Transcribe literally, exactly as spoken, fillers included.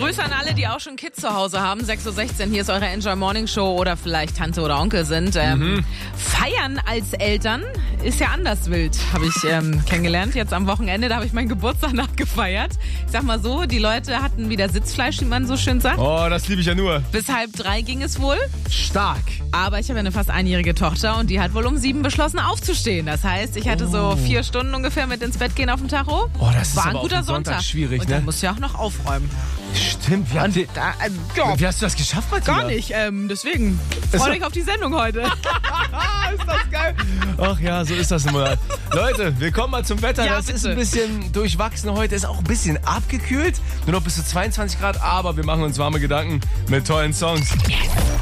Grüße an alle, die auch schon Kids zu Hause haben. sechs Uhr sechzehn, hier ist eure Enjoy Morning Show oder vielleicht Tante oder Onkel sind. Ähm, mhm. Feiern als Eltern ist ja anders wild, habe ich ähm, kennengelernt. Jetzt am Wochenende, da habe ich meinen Geburtstag nachgefeiert. Ich sag mal so, die Leute hatten wieder Sitzfleisch, wie man so schön sagt. Oh, das liebe ich ja nur. Bis halb drei ging es wohl. Stark. Aber ich habe ja eine fast einjährige Tochter und die hat wohl um sieben beschlossen aufzustehen. Das heißt, ich hatte so vier Stunden ungefähr mit ins Bett gehen auf dem Tacho. Oh, das ist War aber ein guter auf den Sonntag Sonntag. schwierig, und ne? dann musst du ja auch noch aufräumen. Stimmt. Wie, habt ihr, Da, äh, ja, wie hast du das geschafft, Martina? gar nicht. Ähm, deswegen Es freue war- dich auf die Sendung heute. ist das geil. Ach ja, so ist das immer. Leute, wir kommen mal zum Wetter. Ja, das ist bitte. ein bisschen durchwachsen heute. Ist auch ein bisschen abgekühlt. Nur noch bis zu zweiundzwanzig Grad. Aber wir machen uns warme Gedanken mit tollen Songs.